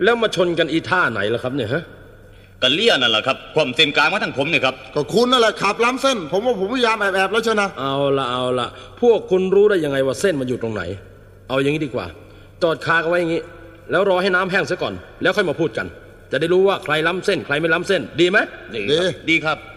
แล้วมาชนกันอีท่าไหนล่ะครับเนี่ยฮะกันเลี่ยนั่นแหละครับความเส้นกลางมาทั้งผมเนี่ยครับก็คุณนั่นแหละขับล้ำเส้นผมว่าผมพยายามแอบแล้วเชียวนะเอาละพวกคุณรู้ได้ยังไงว่าเส้นมันอยู่ตรงไหนเอาอย่างนี้ดีกว่าจอดคากันไว้อย่างนี้แล้วรอให้น้ำแห้งซะก่อนแล้วค่อยมาพูดกันจะได้รู้ว่าใครล้ำเส้นใครไม่ล้ำเส้นดีไหมดีครับ